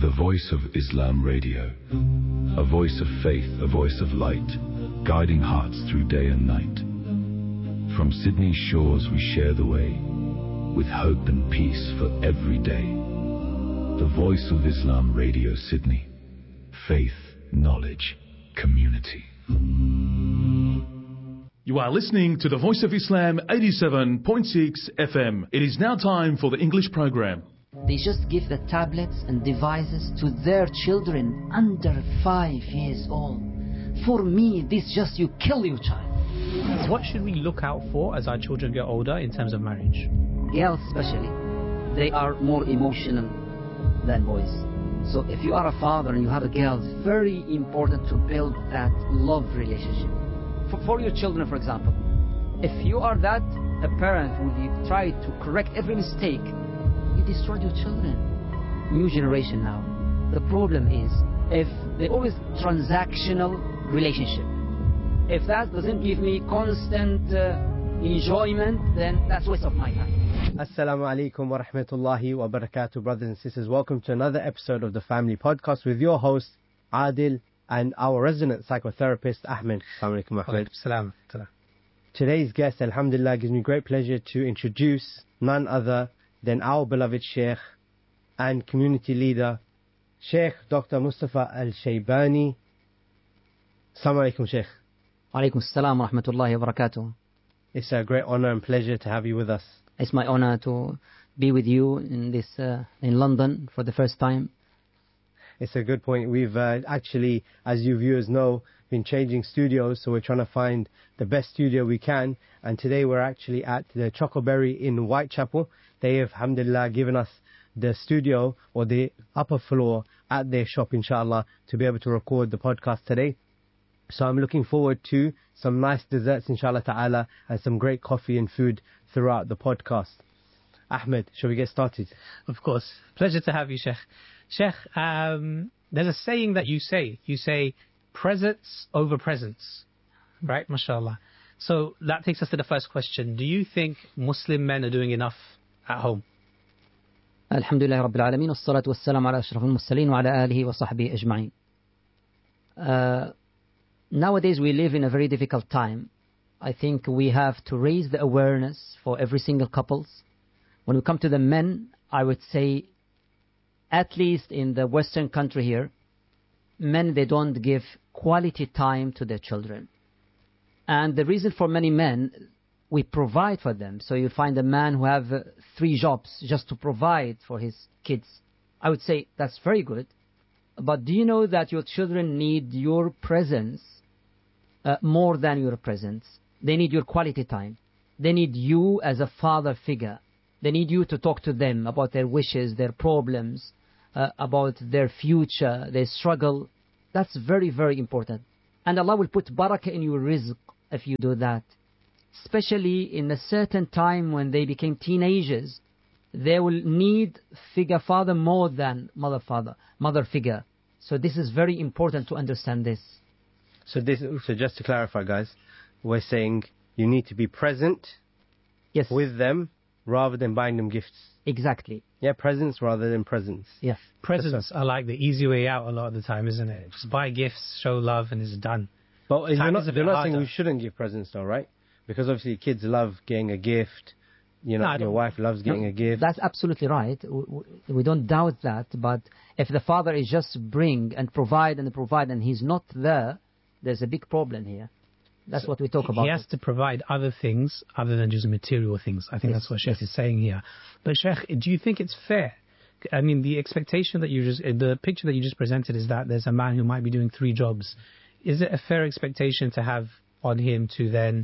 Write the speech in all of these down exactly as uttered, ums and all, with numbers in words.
the Voice of Islam Radio, a voice of faith, a voice of light, guiding hearts through day and night. From Sydney's shores we share the way, with hope and peace for every day. The Voice of Islam Radio Sydney. Faith, knowledge, community. You are listening to the Voice of Islam eighty-seven point six F M. It is now time for the English program. They just give the tablets and devices to their children under five years old. For me, this just, you kill your child. What should we look out for as our children get older in terms of marriage? Girls especially, they are more emotional than boys. So if you are a father and you have a girl, it's very important to build that love relationship. For, for your children, for example, if you are that a parent who you try to correct every mistake, you destroyed your children. New generation now. The problem is, if they always transactional relationship, if that doesn't give me constant uh, enjoyment, then that's waste of my time. Assalamu alaikum wa rahmatullahi wa barakatuh, brothers and sisters. Welcome to another episode of the Family Podcast with your host, Adil, and our resident psychotherapist, Ahmed. Assalamu alaikum, Ahmed. Salam. Today's guest, alhamdulillah, gives me great pleasure to introduce none other than our beloved Sheikh and community leader, Sheikh Doctor Mustafa Al-Shaybani. Assalamu alaikum, Sheikh. Alaikum assalam wa rahmatullahi wa barakatuh. It's a great honor and pleasure to have you with us. It's my honor to be with you in this uh, in London for the first time. It's a good point. We've uh, actually, as you viewers know, been changing studios, so we're trying to find the best studio we can. And today we're actually at the Chocoberry in Whitechapel. They have, alhamdulillah, given us the studio or the upper floor at their shop, inshallah, to be able to record the podcast today. So I'm looking forward to some nice desserts, inshallah ta'ala, and some great coffee and food throughout the podcast. Ahmed, shall we get started? Of course. Pleasure to have you, Sheikh. Sheikh, um, there's a saying that you say. You say, presence over presence. Right? MashaAllah. So that takes us to the first question. Do you think Muslim men are doing enough at home? Alhamdulillah Rabbil Alameen, wassalatu wassalamu ala ashrafil mursaleen wa ala alihi wa sahbihi ajma'in. Uh, nowadays we live in a very difficult time. I think we have to raise the awareness for every single couples. When we come to the men, I would say, at least in the Western country here, men, they don't give quality time to their children. And the reason for many men, we provide for them. So you find a man who have uh, three jobs just to provide for his kids. I would say that's very good. But do you know that your children need your presence uh, more than your presence? They need your quality time. They need you as a father figure. They need you to talk to them about their wishes, their problems, uh, about their future, their struggle. That's very, very important. And Allah will put barakah in your rizq if you do that. Especially in a certain time when they became teenagers, they will need figure father more than mother father, mother figure. So this is very important to understand this. So this, so just to clarify, guys, we're saying you need to be present yes. with them rather than buying them gifts. Exactly. Yeah, presence rather than presents. Yes. Presents are like the easy way out a lot of the time, isn't it? Just buy gifts, show love, and it's done. But you're not, they're not saying we harder. shouldn't give presents though, right? Because obviously kids love getting a gift. You know, No, I your don't- wife loves getting No, a gift. That's absolutely right. We, we- we don't doubt that. But if the father is just bring and provide and provide and he's not there, there's a big problem here. That's what we talk about. He has to provide other things other than just material things. I think Yes. that's what Sheikh is saying here. But Sheikh, do you think it's fair? I mean, the expectation that you just, the picture that you just presented is that there's a man who might be doing three jobs. Is it a fair expectation to have on him to then,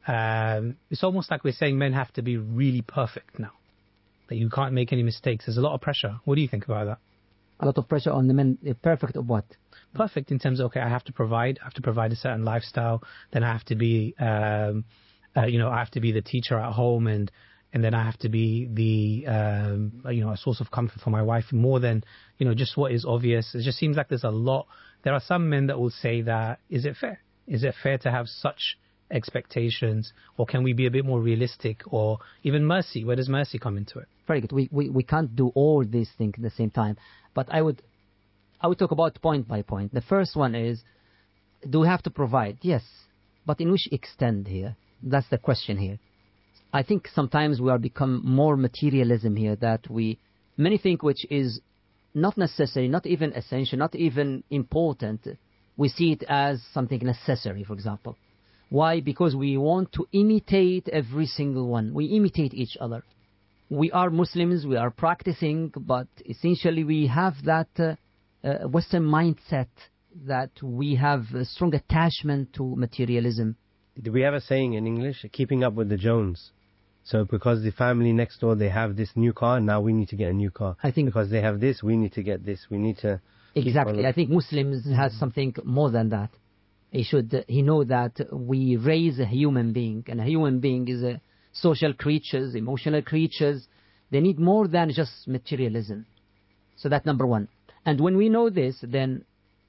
um, it's almost like we're saying men have to be really perfect now. That you can't make any mistakes. There's a lot of pressure. What do you think about that? A lot of pressure on the men. uh, Perfect of what? Perfect in terms of, okay, I have to provide, I have to provide a certain lifestyle, then I have to be, um, uh, you know, I have to be the teacher at home, and and then I have to be the, um, you know, a source of comfort for my wife more than, you know, just what is obvious. It just seems like there's a lot. There are some men that will say that, is it fair? Is it fair to have such expectations, or can we be a bit more realistic, or even mercy? Where does mercy come into it? Very good. We, we, we can't do all these things at the same time. But I would I will talk about point by point. The first one is, do we have to provide? Yes. But in which extent here? That's the question here. I think sometimes we are become more materialism here, that we, many think which is not necessary, not even essential, not even important, we see it as something necessary, for example. Why? Because we want to imitate every single one. We imitate each other. We are Muslims, we are practicing, but essentially we have that uh, uh, Western mindset that we have a strong attachment to materialism. Do we have a saying in English, keeping up with the Jones? So because the family next door, they have this new car, now we need to get a new car. I think because they have this, we need to get this. We need to... Exactly. I think Muslims has something more than that. He should, he know that we raise a human being, and a human being is a social creatures, emotional creatures. They need more than just materialism. So that's number one. And when we know this, then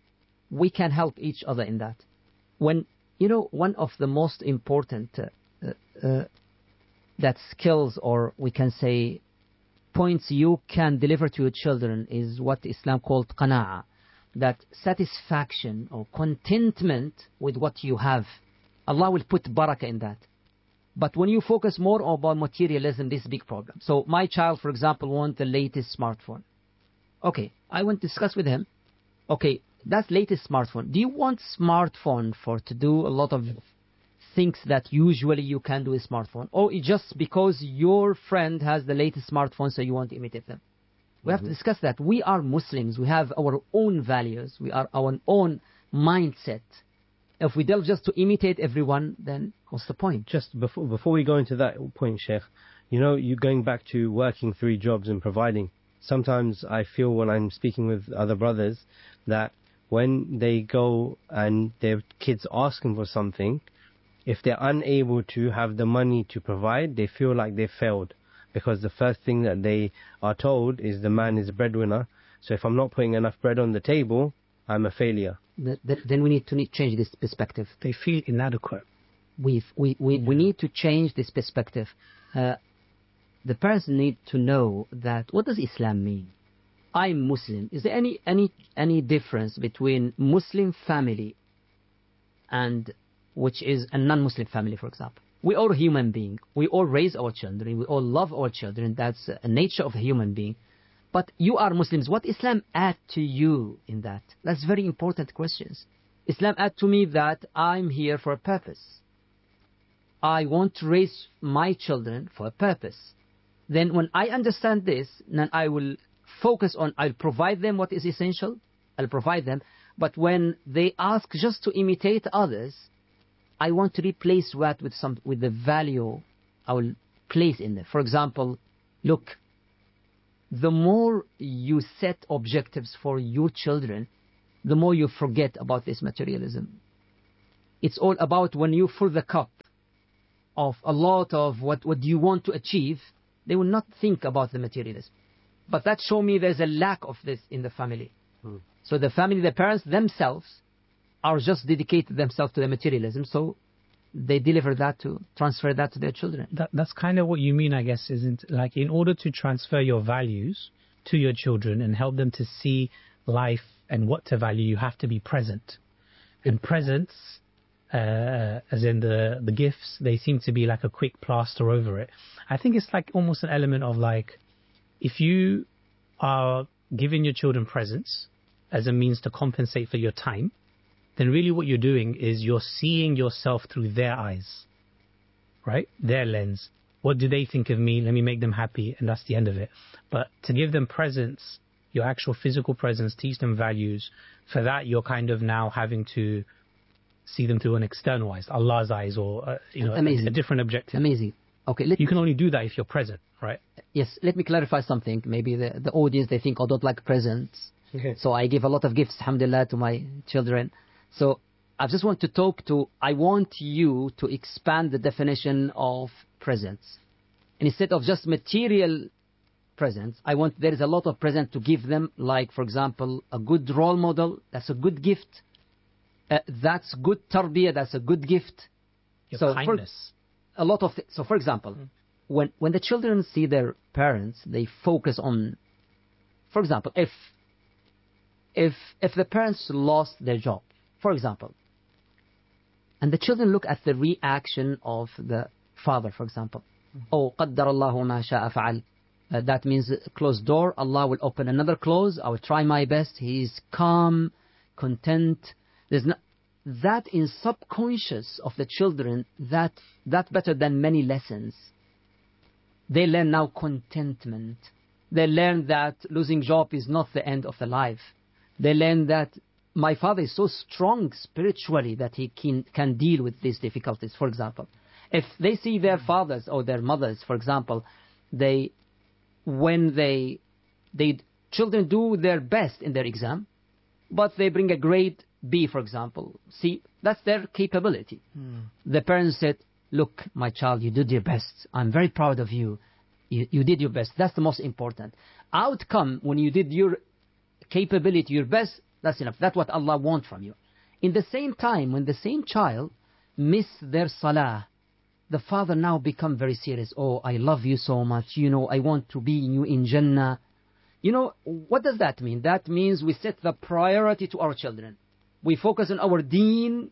we can help each other in that. When, you know, one of the most important uh, uh, that skills, or we can say points you can deliver to your children, is what Islam called qana'a, that satisfaction or contentment with what you have. Allah will put barakah in that. But when you focus more about materialism, this is a big problem. So my child, for example, wants the latest smartphone. Okay, I want to discuss with him. Okay, that's latest smartphone. Do you want smartphone for to do a lot of things that usually you can do with smartphone? Or just because your friend has the latest smartphone, so you want to imitate them? We have to discuss that. We are Muslims. We have our own values. We are our own mindset. If we delve just to imitate everyone, then what's the point? Just before before we go into that point, Sheikh, you know, you going back to working three jobs and providing. Sometimes I feel when I'm speaking with other brothers that when they go and their kids asking for something, if they're unable to have the money to provide, they feel like they failed. Because the first thing that they are told is the man is a breadwinner. So if I'm not putting enough bread on the table, I'm a failure. The, the, then we need to need change this perspective. They feel inadequate. We've, we we we need to change this perspective. Uh, the parents need to know that what does Islam mean? I'm Muslim. Is there any any any difference between Muslim family and which is a non-Muslim family, for example? We are human beings. We all raise our children. We all love our children. That's a nature of a human being. But you are Muslims. What Islam add to you in that? That's very important questions. Islam add to me that I'm here for a purpose. I want to raise my children for a purpose. Then when I understand this, then I will focus on, I'll provide them what is essential. I'll provide them. But when they ask just to imitate others, I want to replace that with some with the value I will place in there. For example, look, the more you set objectives for your children, the more you forget about this materialism. It's all about when you fill the cup of a lot of what, what you want to achieve, they will not think about the materialism. But that shows me there's a lack of this in the family. Hmm. So the family, the parents themselves, are just dedicated themselves to the materialism, so they deliver that to, transfer that to their children. That, that's kind of what you mean, I guess, isn't like in order to transfer your values to your children and help them to see life and what to value, you have to be present. And presence, uh, as in the, the gifts, they seem to be like a quick plaster over it. I think it's like almost an element of like, if you are giving your children presents as a means to compensate for your time, then really what you're doing is you're seeing yourself through their eyes, right? Their lens. What do they think of me? Let me make them happy, and that's the end of it. But to give them presence, your actual physical presence, teach them values, for that you're kind of now having to see them through an external eyes, Allah's eyes, or uh, you know, a, a different objective. Amazing. Okay, let you can only do that if you're present, right? Yes, let me clarify something. Maybe the, the audience, they think, I don't like presents. Okay. So I give a lot of gifts, alhamdulillah, to my children. So I just want to talk to, I want you to expand the definition of presents. And instead of just material presents, I want, there is a lot of present to give them, like, for example, a good role model. That's a good gift. Uh, that's good tarbiyah. That's a good gift. Your so kindness. For, a lot of, th- so for example, mm. when, when the children see their parents, they focus on, for example, if if if the parents lost their job, for example, and the children look at the reaction of the father, for example, oh, قدر الله ما شاء فعل. Uh, that means closed door, Allah will open another close, I will try my best. He is calm, content. There's no, that in subconscious of the children, that that better than many lessons. They learn now contentment. They learn that losing job is not the end of the life. They learn that my father is so strong spiritually that he can, can deal with these difficulties, for example. If they see their fathers or their mothers, for example, they, when they, they, children do their best in their exam, but they bring a grade B, for example. See, that's their capability. Mm. The parents said, look, my child, you did your best. I'm very proud of you. You, you did your best. That's the most important. Outcome, when you did your capability, your best, that's enough. That's what Allah wants from you. In the same time, when the same child miss their salah, the father now become very serious. Oh, I love you so much. You know, I want to be you in Jannah. You know, what does that mean? That means we set the priority to our children. We focus on our deen,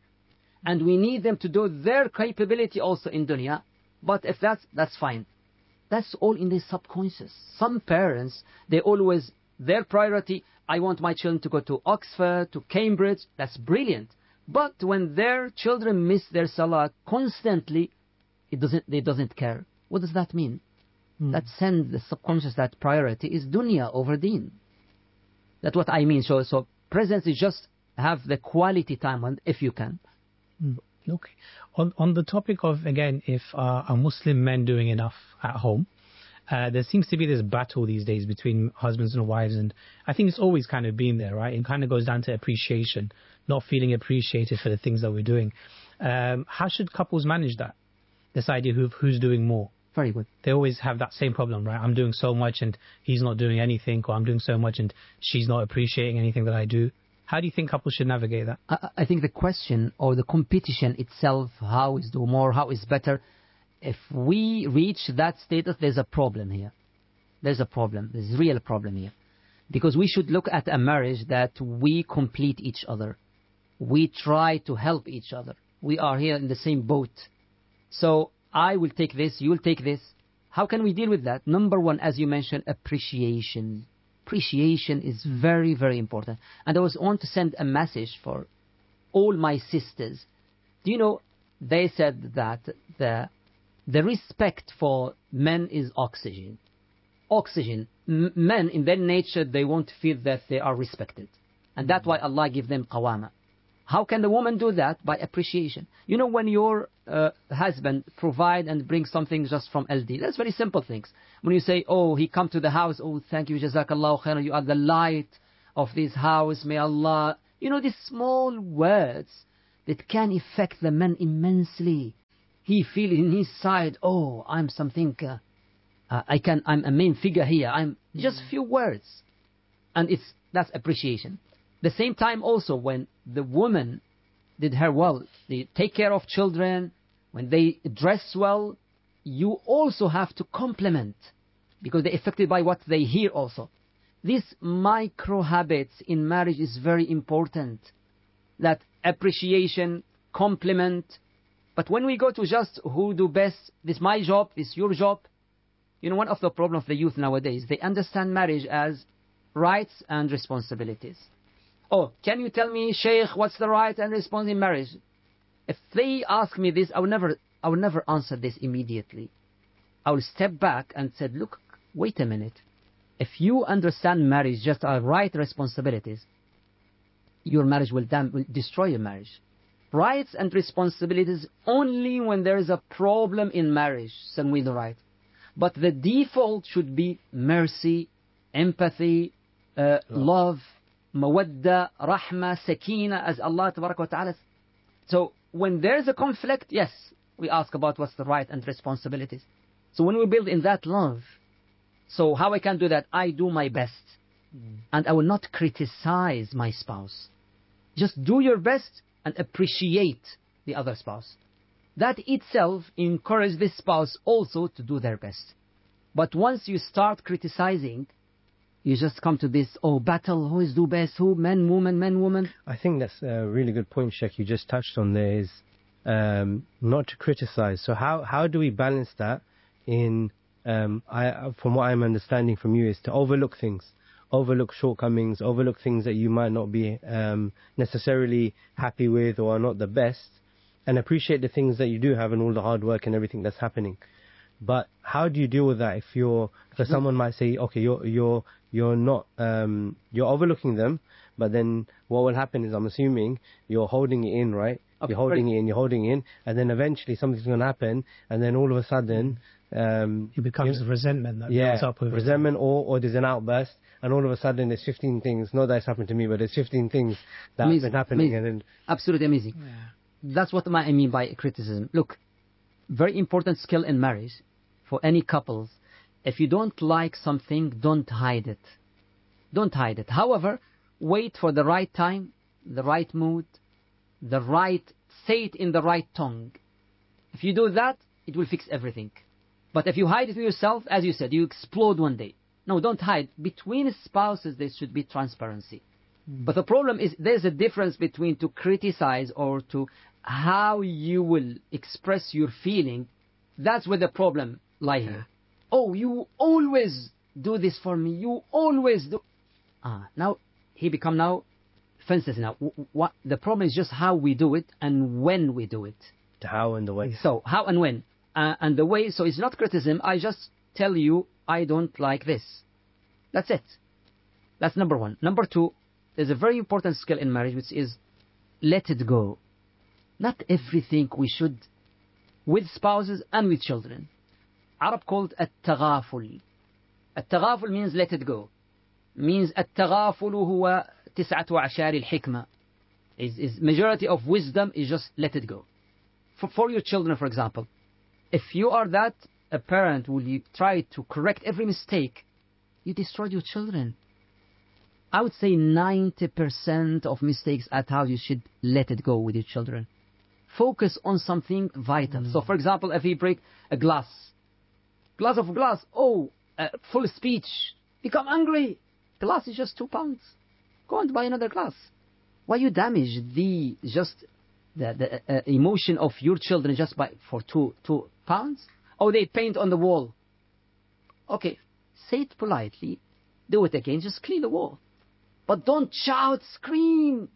and we need them to do their capability also in dunya. But if that's, that's fine. That's all in the subconscious. Some parents, they always, their priority, I want my children to go to Oxford, to Cambridge. That's brilliant. But when their children miss their salah constantly, it doesn't, they doesn't care. What does that mean? Mm. That sends the subconscious that priority is dunya over deen. That's what I mean. So, so presence is just have the quality time on, if you can. Mm. Okay. On on the topic of, again, if uh, are Muslim men doing enough at home? Uh, there seems to be this battle these days between husbands and wives, and I think it's always kind of been there, right? It kind of goes down to appreciation, not feeling appreciated for the things that we're doing. Um, how should couples manage that? This idea of who's doing more? Very good. They always have that same problem, right? I'm doing so much and he's not doing anything, or I'm doing so much and she's not appreciating anything that I do. How do you think couples should navigate that? I, I think the question or the competition itself, how is do more, how is better, if we reach that status, there's a problem here. There's a problem. There's a real problem here. Because we should look at a marriage that we complete each other. We try to help each other. We are here in the same boat. So I will take this, you will take this. How can we deal with that? Number one, as you mentioned, appreciation. Appreciation is very, very important. And I was want to send a message for all my sisters. Do you know, they said that the the respect for men is oxygen. Oxygen. M- men, in their nature, they want to feel that they are respected. And that's why Allah gives them qawama. How can the woman do that? By appreciation. You know, when your uh, husband provide and bring something just from L D, that's very simple things. When you say, oh, he come to the house, oh, thank you, jazakallahu khairan, you are the light of this house, may Allah... You know, these small words that can affect the man immensely. He feel in his side, oh, I'm something, uh, uh, I can, I'm a main figure here. I'm just few words. And it's, that's appreciation. The same time also when the woman did her well, they take care of children, when they dress well, you also have to compliment because they're affected by what they hear also. These micro habits in marriage is very important. That appreciation, compliment. But when we go to just who do best, this my job, this your job, you know, one of the problems of the youth nowadays, they understand marriage as rights and responsibilities. Oh, can you tell me, Sheikh, what's the right and responsibility in marriage? If they ask me this, I will never, I will never answer this immediately. I will step back and say, look, wait a minute. If you understand marriage just as right responsibilities, your marriage will, damn, will destroy your marriage. Rights and responsibilities only when there is a problem in marriage, send we the right. But the default should be mercy, empathy, uh, love, mawadda, rahma, sakina, as Allah tabarak wa ta'ala. So when there is a conflict, yes, we ask about what's the right and responsibilities. So when we build in that love, so how I can do that? I do my best. Mm. And I will not criticize my spouse. Just do your best and appreciate the other spouse. That itself encourages this spouse also to do their best. But once you start criticizing, You just come to this, oh, battle, who is do best, who, men, woman, men, woman. I think that's a really good point, Sheikh, you just touched on there, is um, not to criticize. So how, how do we balance that in, um, I, from what I'm understanding from you, is to overlook things, overlook shortcomings, overlook things that you might not be um, necessarily happy with or are not the best, and appreciate the things that you do have and all the hard work and everything that's happening. But how do you deal with that if you're, because someone might say, okay, you're you're you're not um, you're overlooking them, but then what will happen is, I'm assuming you're holding it in, right? Okay, you're holding right. it in, you're holding it in, and then eventually something's going to happen, and then all of a sudden, um, It becomes you- resentment that yeah, builds up over resentment, or or there's an outburst, and all of a sudden there's fifteen things. Not that it's happened to me, but there's fifteen things that have Amazing, been happening, amazing. and then Absolutely amazing. time. Yeah. That's what I mean by criticism. Look, very important skill in marriage for any couples. If you don't like something, don't hide it. Don't hide it. However, wait for the right time, the right mood, the right, say it in the right tongue. If you do that, it will fix everything. But if you hide it to yourself, as you said, you explode one day. No, don't hide. Between spouses, there should be transparency. But the problem is, there's a difference between to criticize or to how you will express your feeling. That's where the problem lies here. Oh, you always do this for me. You always do. Ah, now he become now fences. Now, what the problem is just how we do it and when we do it. the how and the way. So how and when, uh, and the way. So it's not criticism. I just tell you I don't like this. That's it. That's number one. Number two, there's a very important skill in marriage, which is let it go. Not everything we should, with spouses and with children. Arab called التغافل. التغافل means let it go. Means التغافل هو تسعة وعشر الحكمة. Is is majority of wisdom is just let it go. For for your children, for example, if you are that a parent, will you try to correct every mistake? You destroyed your children. I would say ninety percent of mistakes at how you should let it go with your children. Focus on something vital. Mm. So, for example, if you break a glass, glass of glass, oh, uh, full speech, become angry. Glass is just two pounds. Go and buy another glass. Why you damage the just the, the uh, emotion of your children just by for two two pounds? Oh, they paint on the wall. Okay, say it politely. Do it again. Just clean the wall. But don't shout, scream.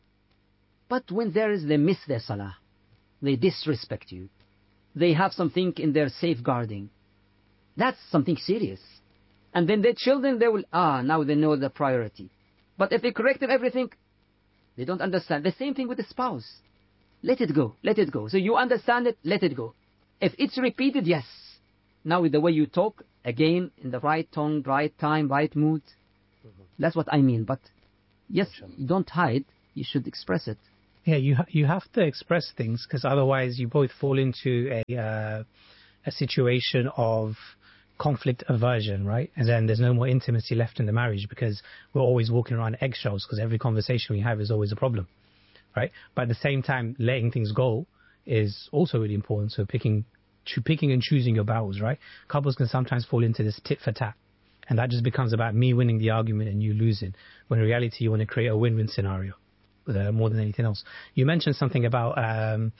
But when there is, they miss their salah. They disrespect you. They have something in their safeguarding. That's something serious. And then their children, they will, ah, now they know the priority. But if they corrected everything, they don't understand. The same thing with the spouse. Let it go. Let it go. So you understand it, let it go. If it's repeated, yes. Now with the way you talk, again, in the right tone, right time, right mood. That's what I mean. But yes, you don't hide. You should express it. Yeah, you ha- you have to express things, because otherwise you both fall into a uh, a situation of conflict aversion, right? And then there's no more intimacy left in the marriage, because we're always walking around eggshells, because every conversation we have is always a problem, right? But at the same time, letting things go is also really important. So picking cho- picking and choosing your battles, right? Couples can sometimes fall into this tit for tat, and that just becomes about me winning the argument and you losing, when in reality you want to create a win-win scenario. Uh, more than anything else. You mentioned something about, um,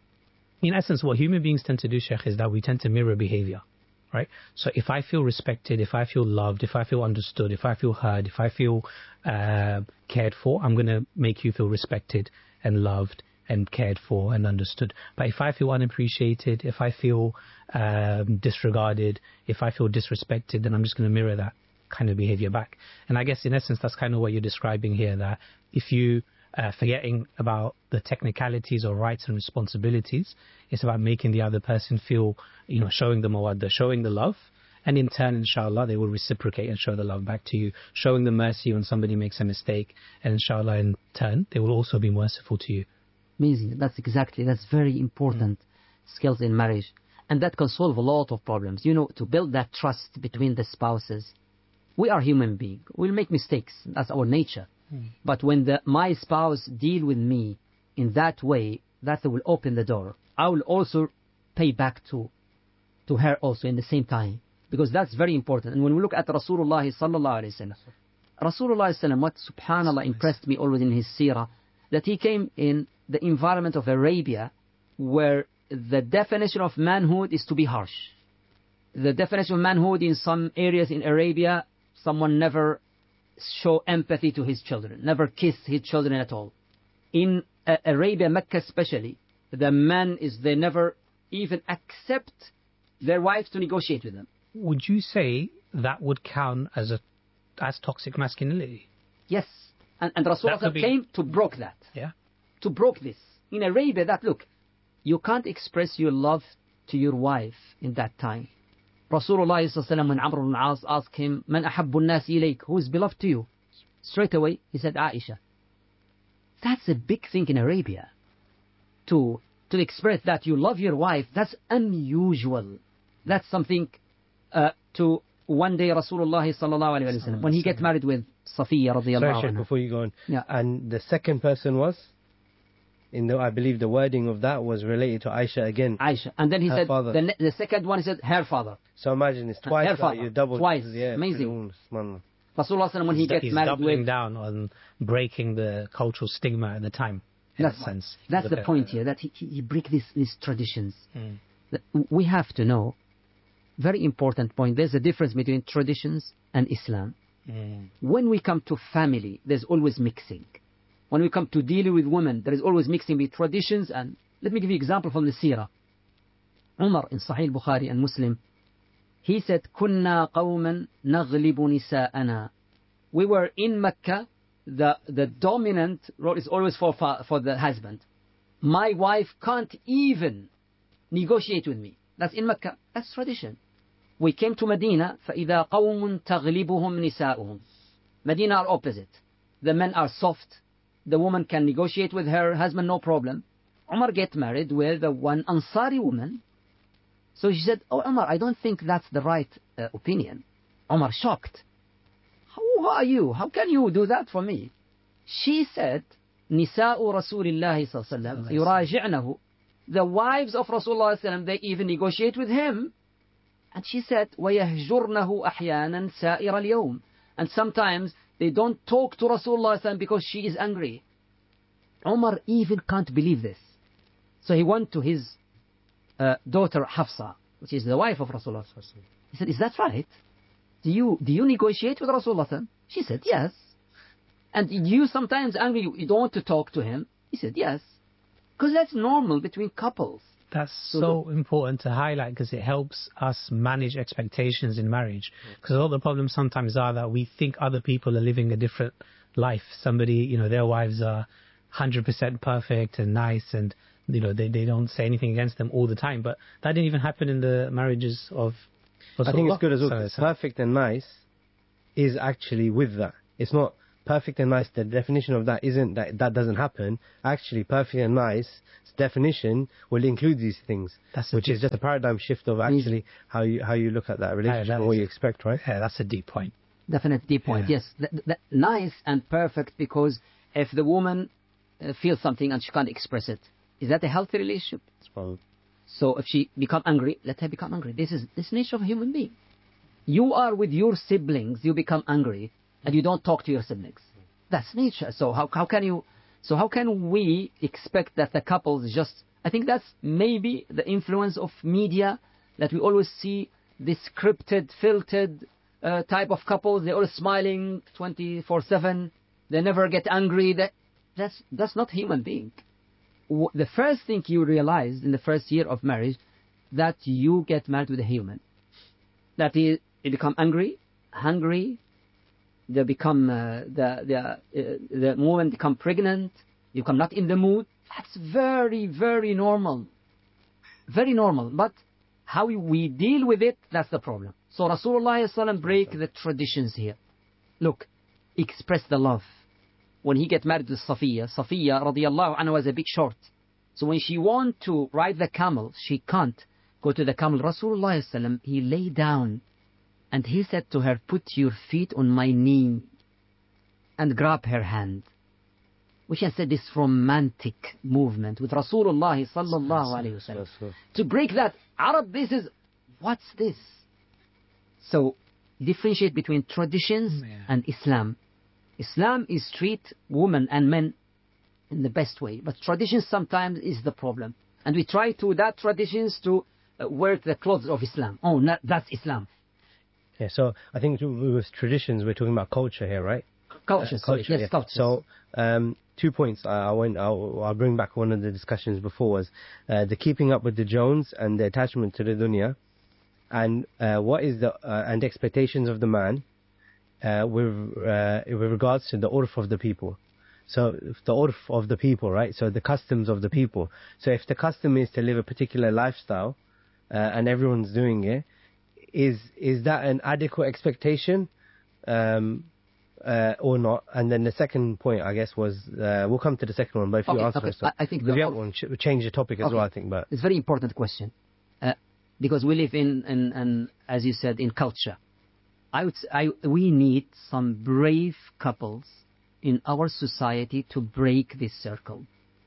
in essence, what human beings tend to do, Sheikh, is that we tend to mirror behavior, right? So if I feel respected, if I feel loved, if I feel understood, if I feel heard, if I feel uh, cared for, I'm going to make you feel respected and loved and cared for and understood. But if I feel unappreciated, if I feel um, disregarded, if I feel disrespected, then I'm just going to mirror that kind of behavior back. And I guess in essence, that's kind of what you're describing here, that if you Uh, forgetting about the technicalities or rights and responsibilities, it's about making the other person feel, you know, showing the mawadda, showing the love, and in turn, inshallah, they will reciprocate and show the love back to you, showing the mercy when somebody makes a mistake, and inshallah, in turn, they will also be merciful to you. Amazing. That's exactly, that's very important mm. skills in marriage. And that can solve a lot of problems. You know, to build that trust between the spouses. We are human beings. We'll make mistakes. That's our nature. Mm. But when the, my spouse deal with me in that way, that will open the door. I will also pay back to to her also in the same time. Because that's very important. And when we look at Rasulullah sallallahu alaihi wasallam, Rasulullah sallallahu alaihi wasallam, what subhanallah impressed me always in his seerah, that he came in the environment of Arabia where the definition of manhood is to be harsh. The definition of manhood in some areas in Arabia, someone never show empathy to his children, never kiss his children at all. In uh, Arabia, Mecca especially, the man is, they never even accept their wives to negotiate with them. Would you say that would count as a as toxic masculinity? Yes. And, and Rasulullah be... came to broke that. Yeah. To broke this. In Arabia, that look, you can't express your love to your wife in that time. Rasulullah when Amr ibn al-As asked him, Man ahabbu an-nas ilayk, who is beloved to you? Straight away, he said, Aisha. That's a big thing in Arabia. To, to express that you love your wife, that's unusual. That's something uh, to one day Rasulullah sallallahu alayhi wa sallam, when he get married with Safiya radiyallahu Sorry, anha. before you go on. Yeah. And the second person was? In the, I believe the wording of that was related to Aisha again. Aisha. And then he Her said, father. the, ne- the second one, he said, her father. So imagine it's twice. Her Like father. you doubled. Twice. Yeah, Amazing. subhanallah. Rasulullah sallallahu when he He's, gets he's married doubling with... down on breaking the cultural stigma at the time. In That's, a sense. that's the Look at- point here, that he, he, he break these, these traditions. Mm. That we have to know, very important point, there's a difference between traditions and Islam. Mm. When we come to family, there's always mixing. When we come to dealing with women, there is always mixing with traditions. And let me give you an example from the seerah. Umar in Sahih Bukhari and Muslim, he said, كُنَّا قَوْمًا نَغْلِبُ نِسَاءَنَا. We were in Mecca, the, the dominant role is always for, for the husband. My wife can't even negotiate with me. That's in Mecca. That's tradition. We came to Medina, فَإِذَا قَوْمٌ تَغْلِبُهُمْ نِسَاؤُهُمْ. Medina are opposite. The men are soft. The woman can negotiate with her husband, no problem. Umar get married with a one Ansari woman. So she said, oh Umar, I don't think that's the right uh, opinion. Umar shocked. Who are you? How can you do that for me? She said, نساء رسول الله صلى الله عليه وسلم يراجعنه. The wives of Rasulullah صلى الله عليه وسلم, they even negotiate with him. And she said, ويهجرنه أحيانا سائر اليوم. And sometimes they don't talk to Rasulullah صلى الله عليه وسلم because she is angry. Umar even can't believe this. So he went to his uh, daughter Hafsa, which is the wife of Rasulullah. He said, is that right? Do you do you negotiate with Rasulullah? She said, yes. And you sometimes angry, you, you don't want to talk to him? He said, yes. Because that's normal between couples. That's So so important to highlight because it helps us manage expectations in marriage. Because all the problems sometimes are that we think other people are living a different life. Somebody, you know, their wives are one hundred percent perfect and nice and, you know, they, they don't say anything against them all the time. But that didn't even happen in the marriages of I think it's good as well. So- 'cause so- perfect and nice is actually with that. It's not perfect and nice. The definition of that isn't that that doesn't happen. Actually, perfect and nice definition will include these things, That's a which deep- is just a paradigm shift of actually how you how you look at that relationship that and what is- you expect, right? Yeah, that's a deep point. Definite deep point, Yeah. yes. Th- th- nice and perfect, because if the woman uh, feels something and she can't express it, is that a healthy relationship? Well, So if she become angry, let her become angry. This is this nature of a human being. You are with your siblings, you become angry, and you don't talk to your siblings. That's nature. So how how can you? So how can we expect that the couples just? I think that's maybe the influence of media, that we always see this scripted, filtered uh, type of couples. They're always smiling twenty-four seven. They never get angry. That that's that's not human being. W- The first thing you realize in the first year of marriage, that you get married with a human. That is, you become angry, hungry. They become uh, the the uh, the woman become pregnant. You become not in the mood. That's very very normal, very normal. But how we deal with it, that's the problem. So Rasulullah sallallahu alaihi wasallam break the traditions here. Look, express the love. When he get married to Safiya, Safiya radiyallahu anha was a bit short. So when she want to ride the camel, she can't go to the camel. Rasulullah sallallahu alaihi wasallam, he lay down and he said to her, put your feet on my knee and grab her hand. We can say this romantic movement with Rasulullah sallallahu alaihi wasallam. so- To break that, Arab, this is, what's this? So differentiate between traditions Yeah. and Islam. Islam is treat women and men in the best way, but tradition sometimes is the problem. And we try to that traditions to uh, wear the clothes of Islam. Oh, not, that's Islam. Yeah, so I think with traditions, we're talking about culture here, right? Culture, Uh, sorry. culture, Yes, yeah. culture. So, um, two points. I, I went. I'll, I'll bring back one of the discussions before was uh, the keeping up with the Jones and the attachment to the dunya, and uh, what is the uh, and expectations of the man uh, with uh, with regards to the urf of the people. So if the urf of the people, right? So the customs of the people. So if the custom is to live a particular lifestyle, uh, and everyone's doing it, is is that an adequate expectation? Um, Uh, or not, and then the second point, I guess, was uh, we'll come to the second one. But if Okay, you answer okay. first, so, I- I think because the- the other one ch- change the topic as Okay. well. I think, but It's a very important question. Uh, because we live in, in, in, as you said, in culture. I would, s- I, we need some brave couples in our society to break this circle.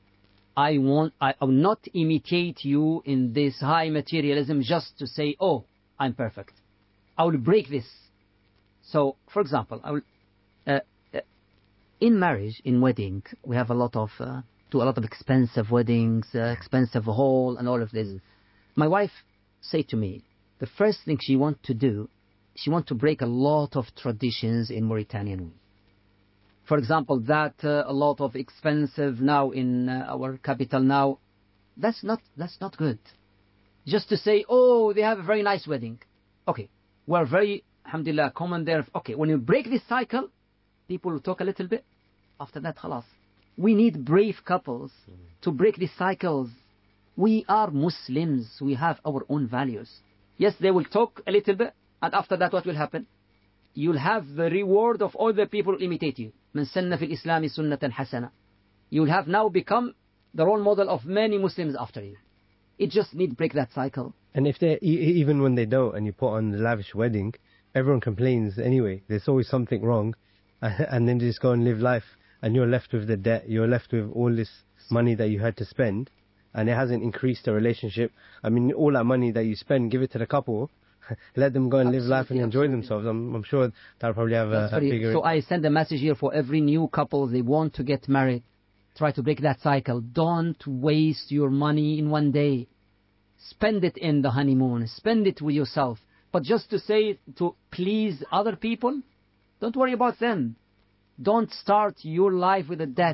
I want, I, I will not imitate you in this high materialism just to say, oh, I'm perfect. I will break this. So, for example, I will, uh, uh, in marriage, in wedding, we have a lot of, uh, do a lot of expensive weddings, uh, expensive hall, and all of this. My wife said to me, the first thing she want to do, she want to break a lot of traditions in Mauritanian way. For example, that uh, a lot of expensive now in uh, our capital now, that's not that's not good. Just to say, oh, they have a very nice wedding. Okay, we're very, alhamdulillah, common there. Okay, when you break this cycle, people will talk a little bit. After that, khalas. We need brave couples to break these cycles. We are Muslims. We have our own values. Yes, they will talk a little bit, and after that, what will happen? You'll have the reward of all the people who imitate you. من سن في الإسلام سنة حسنة. You will have now become the role model of many Muslims after you. It just need break that cycle. and if they e- even when they don't, and you put on the lavish wedding, everyone complains anyway. There's always something wrong, and then they just go and live life, and you're left with the debt. You're left with all this money that you had to spend, and it hasn't increased the relationship. I mean, all that money that you spend, give it to the couple. Let them go and live life and Absolutely, enjoy absolutely. themselves. I'm, I'm sure that'll probably have a, That's a very- bigger. so I send a message here for every new couple, they want to get married. Try to break that cycle. Don't waste your money in one day. Spend it in the honeymoon. Spend it with yourself. But just to say to please other people, don't worry about them. Don't start your life with a debt.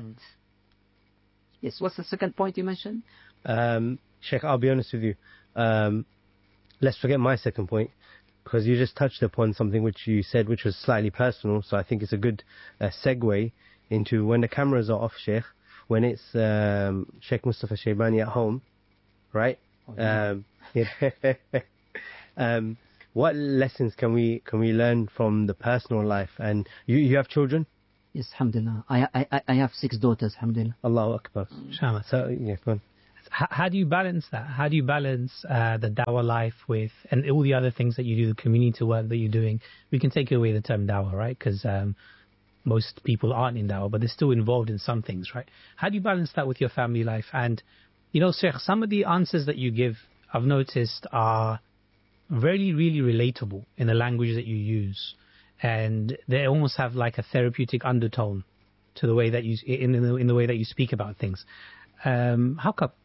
Yes, what's the second point you mentioned? Um, Sheikh, I'll be honest with you. Um, let's forget my second point, because you just touched upon something which you said which was slightly personal. So I think it's a good uh, segue into when the cameras are off, Sheikh, when it's um, Sheikh Mustafa Shaybani at home, right? Um, yeah. um, what lessons can we can we learn from the personal life? And you you have children? Yes, alhamdulillah. I, I, I- I have six daughters, alhamdulillah. Allahu Akbar. Shama. So yeah, go on. How, how do you balance that? How do you balance uh, the dawah life with, and all the other things that you do, the community work that you're doing? We can take away the term dawah, right? Because um, most people aren't in dawah, but they're still involved in some things, right? How do you balance that with your family life? And, you know, Sheikh, some of the answers that you give, I've noticed, are very, really relatable in the language that you use. And they almost have like a therapeutic undertone to the way that you, in the, in the way that you speak about things. Um, how come?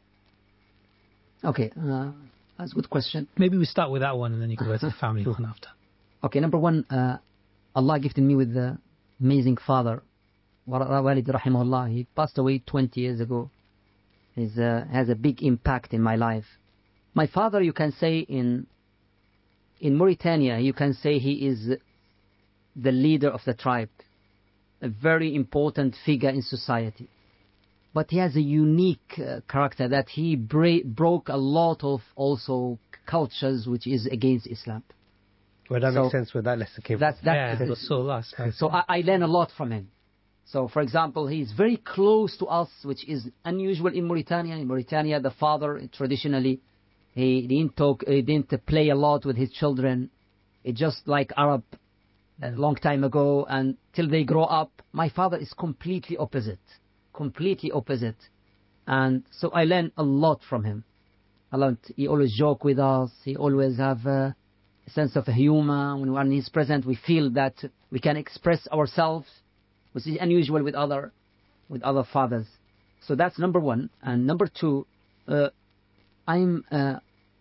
Okay, uh, that's a good question. Maybe we start with that one and then you can go to the family one after. Okay, number one, uh, Allah gifted me with the amazing father, Walid rahimahullah. He passed away twenty years ago. He's, uh, has a big impact in my life. My father, you can say in in Mauritania, you can say he is the leader of the tribe, a very important figure in society. But he has a unique uh, character that he bra- broke a lot of also cultures which is against Islam. Well, that So, makes sense where that lesson came That's from. that's Yeah, it was so last. so I, I learn a lot from him. So, for example, he is very close to us, which is unusual in Mauritania. In Mauritania, the father traditionally he didn't talk, he didn't play a lot with his children. It's just like Arab a long time ago, and till they grow up. My father is completely opposite, completely opposite, and so I learn a lot from him. A lot. He always joke with us. He always have a sense of humor. When we are in his presence, we feel that we can express ourselves. which is unusual with other, with other fathers. So that's number one. And number two, uh, I'm uh,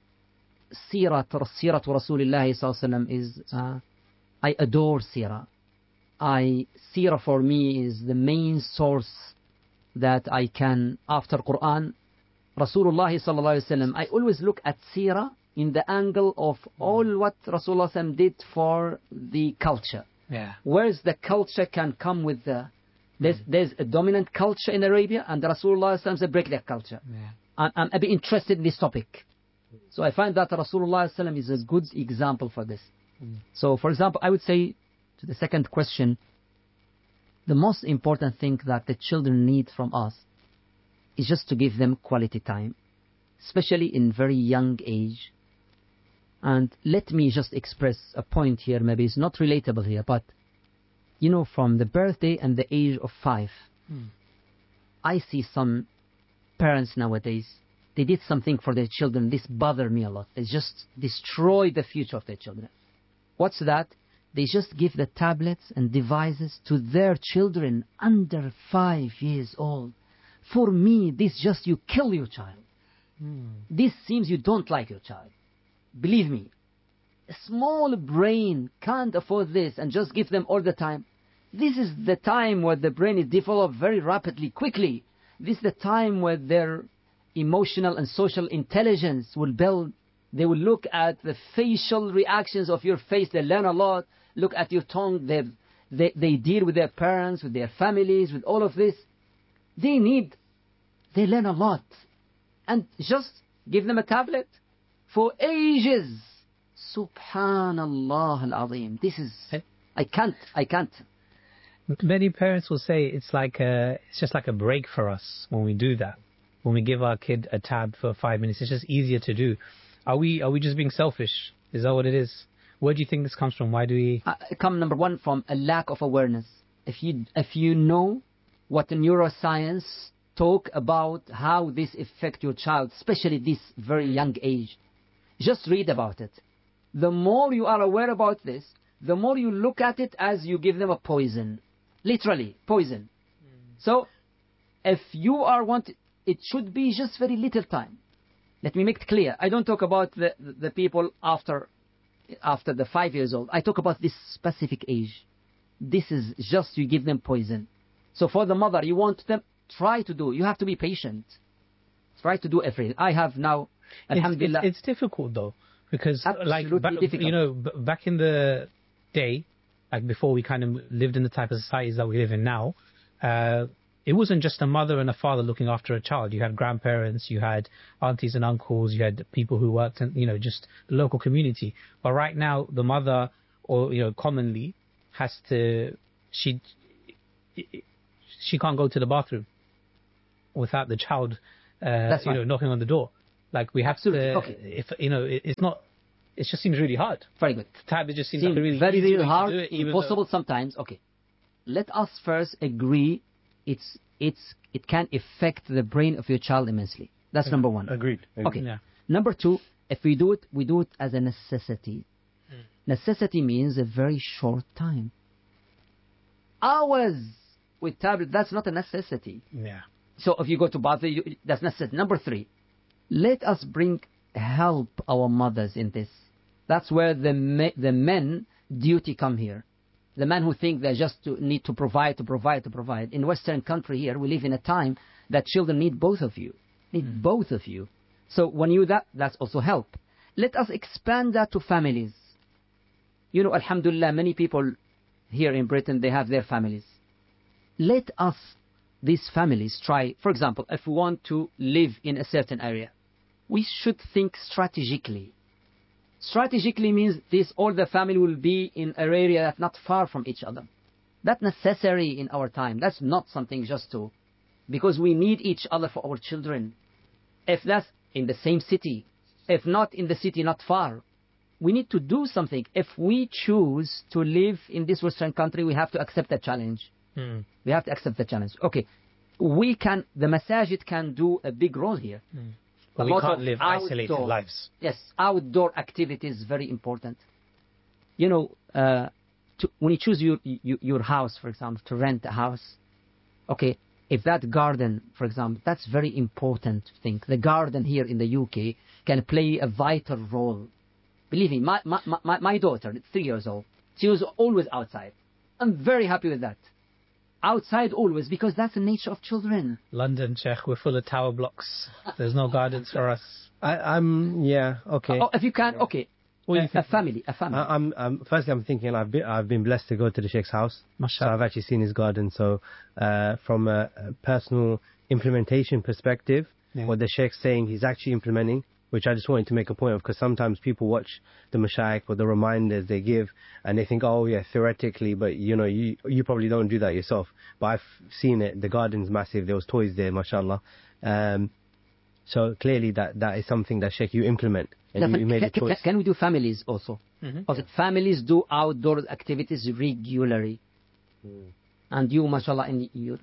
Sirat Sirat Rasulullah sallallahu alaihi wasallam is uh, I adore Sirah. I Sirah for me is the main source that I can, after Quran, Rasulullah sallallahu alaihi wasallam. I always look at Sirah in the angle of all what Rasulullah sallallahu alaihi wasallam did for the culture. Yeah. Where's the culture can come with the there's there's a dominant culture in Arabia, and Rasulullah sallallahu alaihi wasallam break that culture. Yeah. I'm, I'm a bit interested in this topic. So I find that Rasulullah sallallahu alaihi wasallam is a good example for this. Mm. So for example, I would say to the second question, the most important thing that the children need from us is just to give them quality time, especially in very young age. And let me just express a point here, maybe it's not relatable here, but you know, from the birthday and the age of five, mm. I see some parents nowadays, they did something for their children. This bothered me a lot. They just destroy the future of their children. What's that? They just give the tablets and devices to their children under five years old. For me, this just, you kill your child. Mm. This seems you don't like your child. Believe me, a small brain can't afford this and just give them all the time. This is the time where the brain is developed very rapidly, quickly. This is the time where their emotional and social intelligence will build. They will look at the facial reactions of your face. They learn a lot. Look at your tongue. They, they, they deal with their parents, with their families, with all of this. They need, they learn a lot. And just give them a tablet for ages. Subhanallah al-Azim. This is, I can't, I can't. Many parents will say it's like a, it's just like a break for us when we do that. When we give our kid a tab for five minutes, it's just easier to do. Are we, are we just being selfish? Is that what it is? Where do you think this comes from? Why do we? Uh, come number one from a lack of awareness. If you, if you know what the neuroscience talk about how this affect your child, especially this very young age, just read about it. The more you are aware about this, the more you look at it as you give them a poison. Literally, poison. Mm. So, if you are want, it should be just very little time. Let me make it clear. I don't talk about the, the people after, after the five years old. I talk about this specific age. This is just you give them poison. So for the mother, you want them, try to do, you have to be patient. Try to do everything. I have now, alhamdulillah. It's, it's, it's difficult though. Because Absolutely like, back, difficult. you know, b- back in the day, like before we kind of lived in the type of societies that we live in now, uh, it wasn't just a mother and a father looking after a child. You had grandparents, you had aunties and uncles, you had people who worked in, you know, just the local community. But right now, the mother, or, you know, commonly has to, she, she can't go to the bathroom without the child, uh, you know, knocking on the door. Like we have Absolutely. to, okay. if you know, it, it's not. It just seems really hard. Very good. Tab, it just seems Seems like a really very, easy very way hard, to do it, impossible though... sometimes. Okay, let us first agree. It's it's it can affect the brain of your child immensely. That's Agreed. number one. Agreed. Agreed. Okay. Yeah. Number two, if we do it, we do it as a necessity. Mm. Necessity means a very short time. Hours with tablet, that's not a necessity. Yeah. So if you go to bath, you, that's necessary. Number three, let us bring help our mothers in this. That's where the me, the men duty come here. The men who think they just to, need to provide, to provide, to provide. In Western country here, we live in a time that children need both of you. Need mm. both of you. So when you that, that's also help. Let us expand that to families. You know, alhamdulillah, many people here in Britain, they have their families. Let us, these families, try, for example, if we want to live in a certain area, we should think strategically. Strategically means this, all the family will be in an area that's not far from each other. That's necessary in our time. That's not something just to, because we need each other for our children. If that's in the same city, if not in the city not far, we need to do something. If we choose to live in this Western country, we have to accept the challenge. Mm. We have to accept the challenge. Okay, we can, the masajid can do a big role here. Mm. But we can't live isolated outdoor, lives. Yes, outdoor activity is very important. You know, uh, to, when you choose your, your your house, for example, to rent a house, okay, if that garden, for example, that's very important thing. The garden here in the U K can play a vital role. Believe me, my my my, my daughter, three years old, she was always outside. I'm very happy with that. Outside always, because that's the nature of children. London, Sheikh, we're full of tower blocks. There's no gardens for us. I, I'm yeah okay. Oh, if you can, okay. What do you a, think? a family, a family. I, I'm, I'm firstly I'm thinking I've been I've been blessed to go to the Sheikh's house. So Mashallah. I've actually seen his garden. So uh, from a, a personal implementation perspective, Yeah. what the Sheikh's saying, he's actually implementing, which I just wanted to make a point of, because sometimes people watch the mashayikh or the reminders they give and they think, oh yeah, theoretically, but you know, you you probably don't do that yourself. But I've seen it. The garden's massive. There was toys there, mashallah. Um, so clearly that that is something that Sheikh you implement. And you, you made a can, choice. can we do families also? Mhm. Okay, families do outdoor activities regularly, and you, mashallah, and you,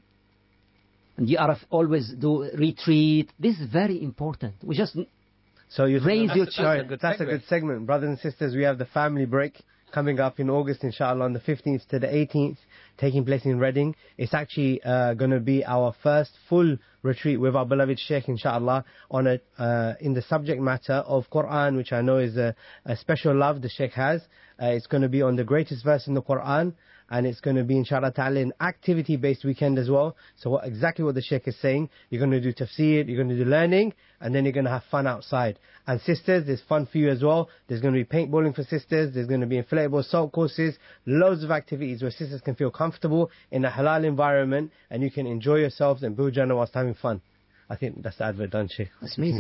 and you are always do retreat. This is very important. We just So you Raise your that's, children. sorry, That's a good that's a segue. good segment, brothers and sisters. We have the family break coming up in August, inshallah, on the fifteenth to the eighteenth, taking place in Reading. It's actually uh, going to be our first full retreat with our beloved Sheikh, inshallah, on a uh, in the subject matter of Quran, which I know is a, a special love the Sheikh has. Uh, it's going to be on the greatest verse in the Quran, and it's going to be, inshallah ta'ala, an activity-based weekend as well. So what, exactly what the Sheikh is saying, you're going to do tafsir, you're going to do learning, and then you're going to have fun outside. And sisters, there's fun for you as well. There's going to be paintballing for sisters, there's going to be inflatable salt courses, loads of activities where sisters can feel comfortable in a halal environment, and you can enjoy yourselves and build Jannah whilst having fun. I think that's the advert done, Sheikh. That's amazing.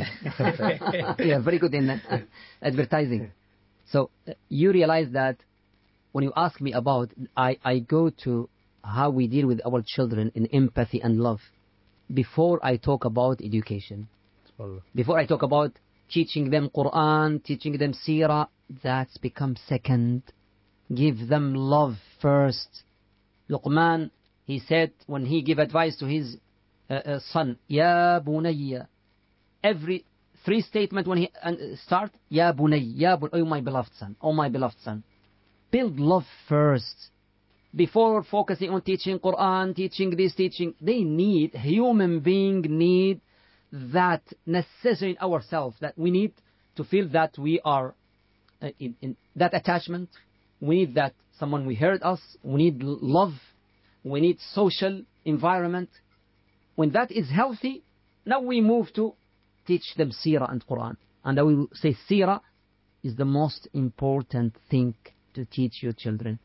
Yeah, very good in uh, advertising. So uh, you realize that when you ask me about, I, I go to how we deal with our children in empathy and love before I talk about education. Before I talk about teaching them Quran, teaching them Seerah, that's become second. Give them love first. Luqman, he said when he gave advice to his uh, uh, son, Ya Bunayya. Every three statement when he uh, start, Ya Bunayya, Ya Bun- oh my beloved son, oh my beloved son. Build love first. Before focusing on teaching Quran, teaching this, teaching, they need, human being need that necessary in ourselves, that we need to feel that we are uh, in, in that attachment. We need that someone we heard us. We need l- love. We need social environment. When that is healthy, now we move to teach them Seerah and Quran. And I will say Seerah is the most important thing to teach your children.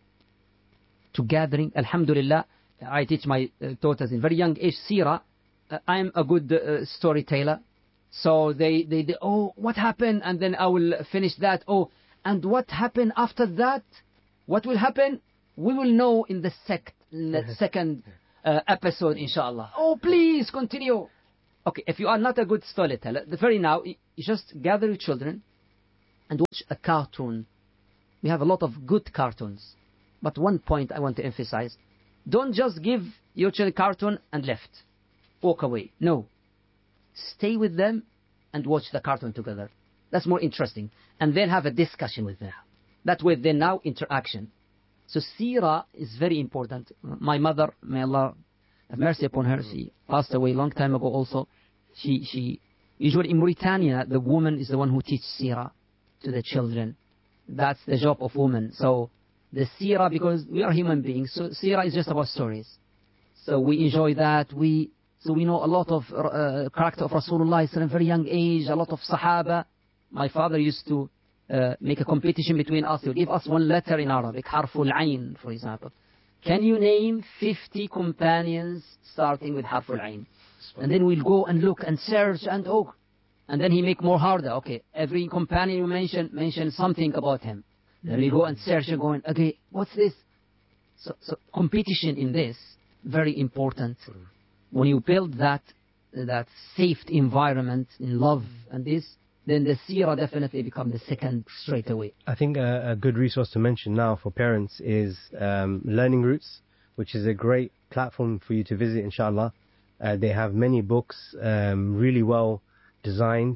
To gathering, Alhamdulillah, I teach my uh, daughters in very young age Seerah. Uh, I'm a good uh, storyteller. So they, they, they, oh, what happened? And then I will finish that. Oh, and what happened after that? What will happen? We will know in the sec- in the second uh, episode, inshallah. Oh, please continue. Okay, if you are not a good storyteller, the very now, you you just gather your children and watch a cartoon. We have a lot of good cartoons. But one point I want to emphasize, don't just give your children cartoon and left. Walk away. No. Stay with them and watch the cartoon together. That's more interesting. And then have a discussion with them. That way they now interaction. So Seerah is very important. My mother, may Allah have mercy upon her, she passed away a long time ago also. She, she, usually in Mauritania, the woman is the one who teaches Seerah to the children. That's the job of women. So the Seerah, because we are human beings, so Seerah is just about stories. So we enjoy that. We So we know a lot of uh, character of Rasulullah at a very young age, a lot of Sahaba. My father used to uh, make a competition between us. He would give us one letter in Arabic, Harful Ain, for example. Can you name fifty companions starting with Harful Ain? And then we'll go and look and search and oh. And then he make more harder. Okay, every companion you mention, mention something about him. Then we go and search and going, okay, what's this? So, so competition in this, very important. When you build that that safe environment in love and this, then the Seerah definitely become the second straight away. I think a, a good resource to mention now for parents is um, Learning Roots, which is a great platform for you to visit, inshallah. Uh, they have many books, um, really well designed,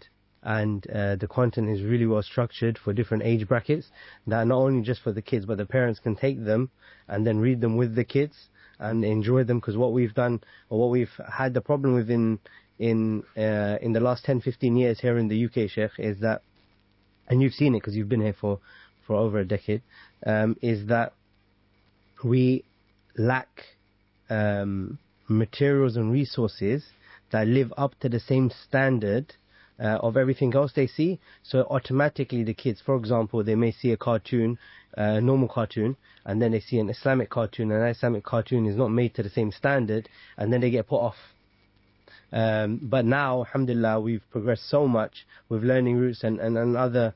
and uh, the content is really well structured for different age brackets, that not only just for the kids, but the parents can take them and then read them with the kids and enjoy them. Because what we've done, or what we've had the problem with in in uh, in the last ten, fifteen years here in the U K, Sheikh, is that, and you've seen it because you've been here for, for over a decade, um, is that we lack um, materials and resources that live up to the same standard uh, of everything else they see. So automatically the kids, for example, they may see a cartoon, a normal cartoon, and then they see an Islamic cartoon, and that Islamic cartoon is not made to the same standard, and then they get put off. Um, but now, alhamdulillah, we've progressed so much with Learning Roots and, and, and other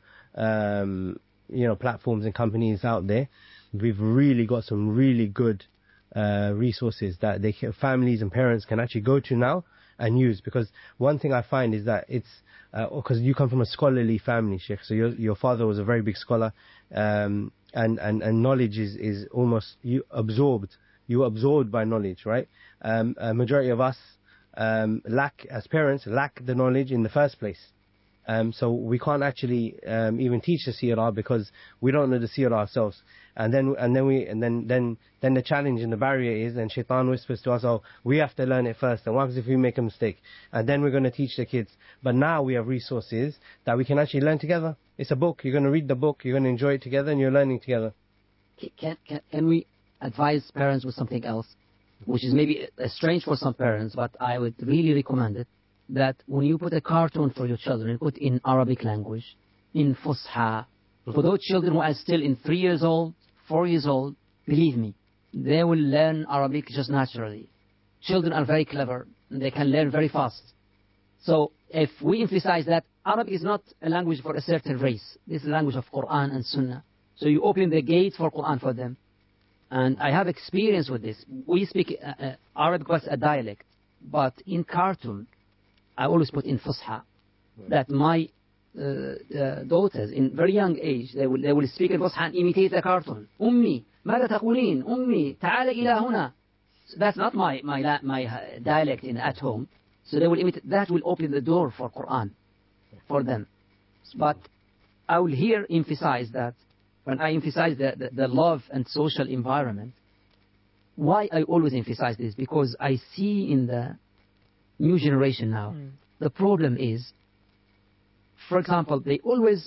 um, you know, platforms and companies out there. We've really got some really good uh, resources that they can, families and parents can actually go to now and use. Because one thing I find is that it's, because uh, you come from a scholarly family, Sheikh, so your your father was a very big scholar, um, and, and, and knowledge is, is almost you absorbed, you were absorbed by knowledge, right? Um, a majority of us um, lack, as parents, lack the knowledge in the first place. Um, so we can't actually um, even teach the seerah because we don't know the seerah ourselves. And then and then we and then then then the challenge and the barrier is, and Shaitan whispers to us, oh, we have to learn it first, and what happens if we make a mistake? And then we're going to teach the kids. But now we have resources that we can actually learn together. It's a book. You're going to read the book. You're going to enjoy it together, and you're learning together. Can can, can we advise parents with something else, which is maybe strange for some parents, but I would really recommend it? That when you put a cartoon for your children, put in Arabic language, in Fusha, for those children who are still in three years old, four years old, believe me, they will learn Arabic just naturally. Children are very clever, and they can learn very fast. So if we emphasize that Arabic is not a language for a certain race, this is a language of Quran and Sunnah. So you open the gate for Quran for them. And I have experience with this. We speak uh, uh, Arabic was a dialect, but in cartoon, I always put in Fusha, that my uh, uh, daughters in very young age, they will, they will speak in Fusha and imitate the cartoon. Ummi, ماذا تقولين? Ummi, تعال إلى هنا. So that's not my, my, my dialect in, at home. So they will imitate, that will open the door for Quran, for them. But I will here emphasize that, when I emphasize the, the, the love and social environment, why I always emphasize this? Because I see in the new generation now, mm. the problem is, for example, they always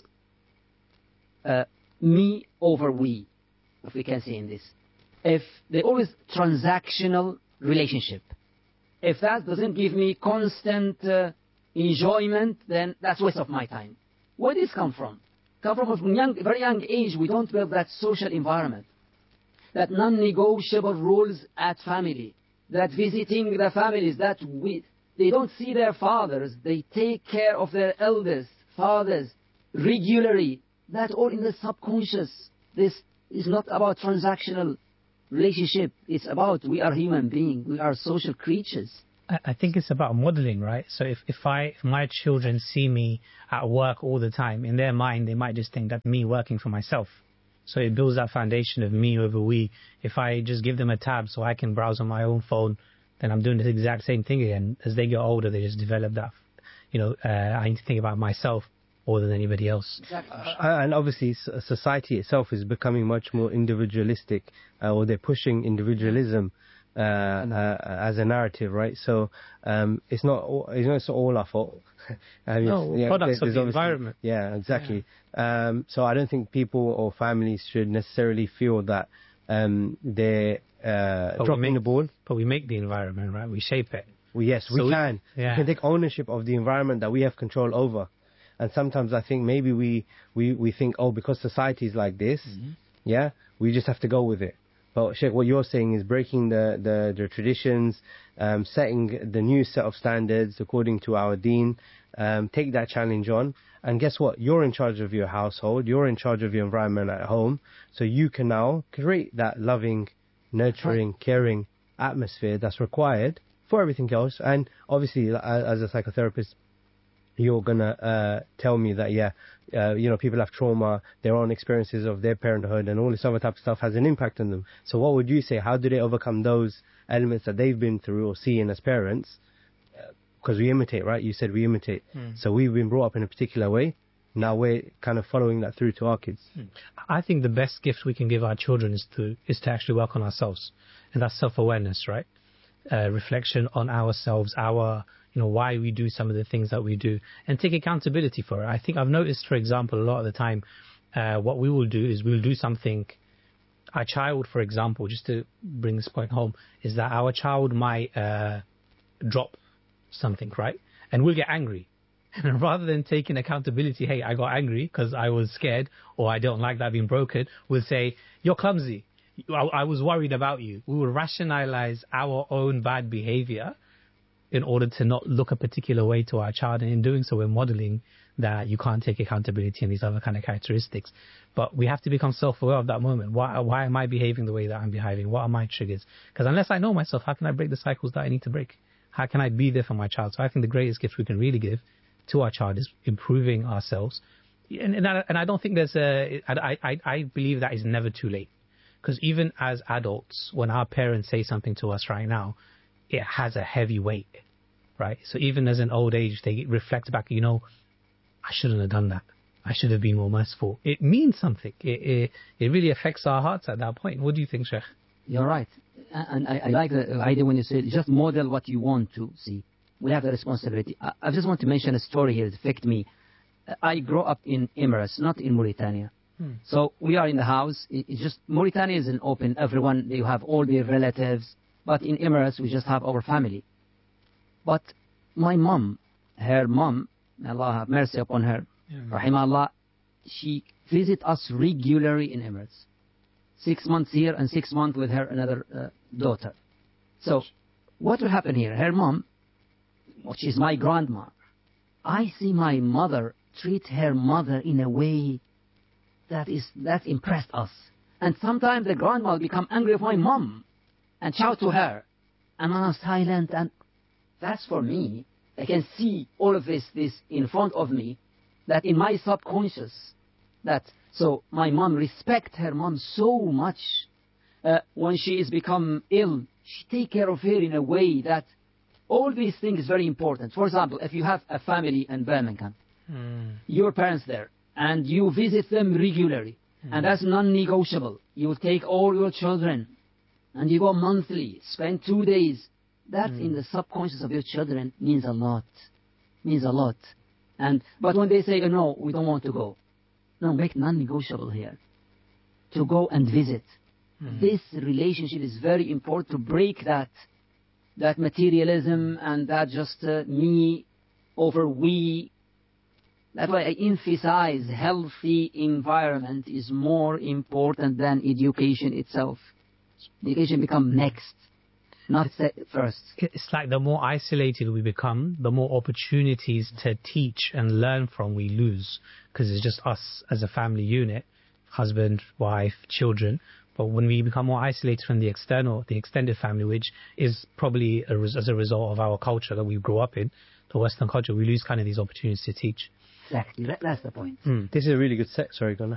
uh, me over we, if we can say in this. If they always transactional relationship. If that doesn't give me constant uh, enjoyment, then that's waste of my time. Where did this come from? Come from a young, very young age. We don't build that social environment, that non-negotiable rules at family, that visiting the families, that we. They don't see their fathers. They take care of their elders, fathers, regularly. That all in the subconscious. This is not about transactional relationship. It's about we are human beings. We are social creatures. I, I think it's about modeling, right? So if, if I if my children see me at work all the time, in their mind they might just think that's me working for myself. So it builds that foundation of me over we. If I just give them a tab so I can browse on my own phone, then I'm doing the exact same thing again. As they get older, they just develop that, you know, uh, I need to think about myself more than anybody else. Exactly. Uh, and obviously society itself is becoming much more individualistic, uh, or they're pushing individualism uh, uh, as a narrative, right? So um, it's not all, it's not all our fault. I mean, no, yeah, products of the environment. Yeah, exactly. Yeah. Um, so I don't think people or families should necessarily feel that um, they're Uh, dropping make, the ball. But we make the environment, right? We shape it. Well, yes, so we can. We, yeah. we can take ownership of the environment that we have control over. And sometimes I think maybe we, we, we think, oh, because society is like this, mm-hmm. yeah, we just have to go with it. But Sheikh, what you're saying is breaking the, the, the traditions, um, setting the new set of standards according to our deen, um, take that challenge on. And guess what? You're in charge of your household. You're in charge of your environment at home. So you can now create that loving, nurturing, caring atmosphere that's required for everything else. And obviously, as a psychotherapist, you're gonna uh, tell me that yeah, uh, you know, people have trauma, their own experiences of their parenthood, and all this other type of stuff has an impact on them. So what would you say? How do they overcome those elements that they've been through or seeing as parents? because we imitate, right? You said we imitate. Mm. So we've been brought up in a particular way. Now we're kind of following that through to our kids. I think the best gift we can give our children is to is to actually work on ourselves, and that's self-awareness, right? Uh, reflection on ourselves, our you know why we do some of the things that we do, and take accountability for it. I think I've noticed, for example, a lot of the time, uh, what we will do is we'll do something. Our child, for example, just to bring this point home, is that our child might uh, drop something, right, and we'll get angry. And rather than taking accountability, hey, I got angry because I was scared or I don't like that being broken, we'll say, you're clumsy. I, I was worried about you. We will rationalize our own bad behavior in order to not look a particular way to our child. And in doing so, we're modeling that you can't take accountability and these other kind of characteristics. But we have to become self-aware of that moment. Why, why am I behaving the way that I'm behaving? What are my triggers? Because unless I know myself, how can I break the cycles that I need to break? How can I be there for my child? So I think the greatest gift we can really give to our child is improving ourselves, and and I, and I don't think there's a I, I I believe that is never too late, because even as adults, when our parents say something to us right now, it has a heavy weight, right? So even as an old age, they reflect back, you know, I shouldn't have done that. I should have been more merciful. It means something. It it, it really affects our hearts at that point. What do you think, Sheikh? You're right, and I, I like the idea when you say just model what you want to see. We have a responsibility. I, I just want to mention a story here that affected me. I grew up in Emirates, not in Mauritania. Hmm. So we are in the house. It, it's just Mauritania is an open. Everyone, you have all their relatives. But in Emirates, we just have our family. But my mom, her mom, Allah have mercy upon her, yeah. Rahimahullah, she visits us regularly in Emirates. Six months here and six months with her another uh, daughter. So what will happen here? Her mom, which is my grandma, I see my mother treat her mother in a way that is that impressed us. And sometimes the grandma will become angry with my mom and shout to her. And I'm silent, and that's for me. I can see all of this, this in front of me, that in my subconscious, that so my mom respect her mom so much. Uh, when she is become ill, she take care of her in a way that all these things is very important. For example, if you have a family in Birmingham, mm. your parents there, and you visit them regularly, mm. and that's non-negotiable. You take all your children, and you go monthly, spend two days. That mm. in the subconscious of your children means a lot, means a lot. And but when they say, oh, no, we don't want to go, no, make non-negotiable here, to go and visit. Mm. This relationship is very important to break that. That materialism and that just uh, me over we. That's why I emphasize healthy environment is more important than education itself. Education become next, not first. It's like the more isolated we become, the more opportunities to teach and learn from we lose, because it's just us as a family unit, husband, wife, children. But when we become more isolated from the external, the extended family, which is probably a res- as a result of our culture that we grew up in, the Western culture, we lose kind of these opportunities to teach. Exactly, that, that's the point. Mm. This is a really good set. Sorry, Gunnar.